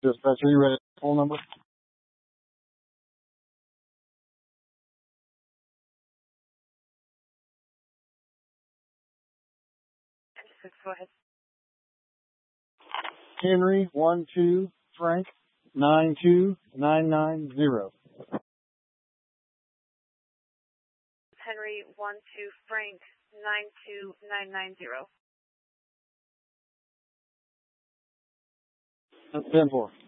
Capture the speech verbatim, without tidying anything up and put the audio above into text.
Dispatcher, you ready? Phone number? Go ahead. Henry one two Frank nine two nine nine zero. Henry one two Frank nine two nine nine zero. Ten four.